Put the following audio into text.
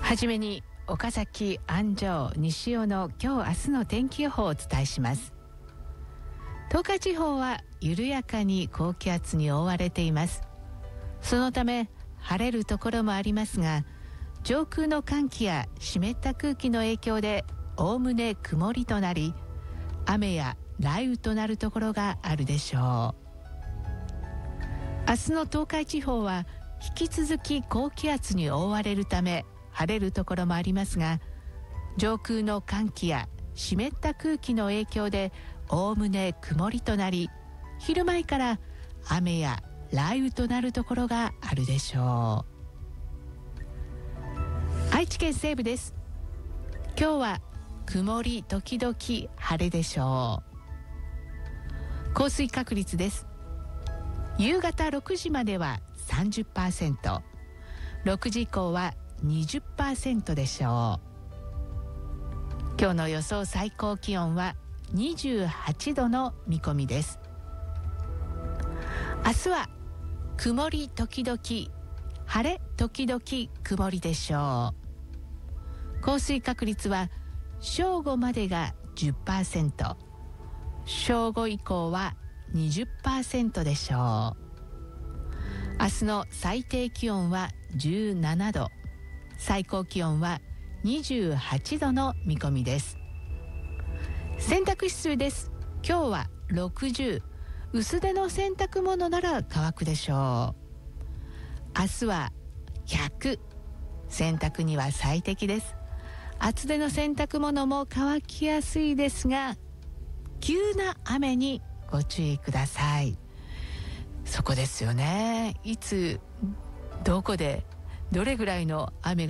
はじめに岡崎、安城、西尾の今日明日の天気予報をお伝えします。東海地方は緩やかに高気圧に覆われています。そのため晴れるところもありますが、上空の寒気や湿った空気の影響でおおむね曇りとなり、雨や雷雨となるところがあるでしょう。明日の東海地方は引き続き高気圧に覆われるため晴れるところもありますが、上空の寒気や湿った空気の影響でおおむね曇りとなり、昼前から雨や雷雨となるところがあるでしょう。愛知県西部です。今日は曇り時々晴れでしょう。降水確率です。夕方6時までは 30%、 6時以降は 20% でしょう。今日の予想最高気温は28度の見込みです。明日は曇り時々晴れ時々曇りでしょう。降水確率は正午までが 10%、 正午以降は 20% でしょう。明日の最低気温は17度、最高気温は28度の見込みです。洗濯指数です。今日は60、薄手の洗濯物なら乾くでしょう。明日は100、洗濯には最適です。厚手の洗濯物も乾きやすいですが、急な雨にご注意ください。そこですよね。いつどこでどれぐらいの雨が